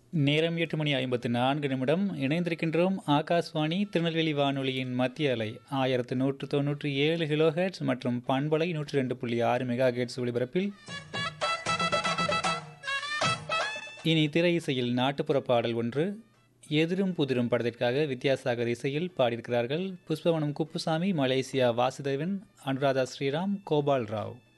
நேரம் 8 மணி 54 நிமிடம். இணைந்திருக்கின்றோம் ஆகாஷ்வாணி திருநெல்வேலி வானொலியின் மத்திய அலை 1197 கிலோஹெர்ட்ஸ் மற்றும் பண்பலை 102.6 மெகா ஹெர்ட்ஸ் ஒலிபரப்பில். இனி திரை இசையில் நாட்டுப்புற பாடல் ஒன்று. எதிரும் புதிரும் படத்திற்காக வித்யாசாகர் இசையில் பாடியிருக்கிறார்கள் புஷ்பவனம் குப்புசாமி, மலேசியா வாசுதேவன், அனுராதா ஸ்ரீராம், கோபால் ராவ்.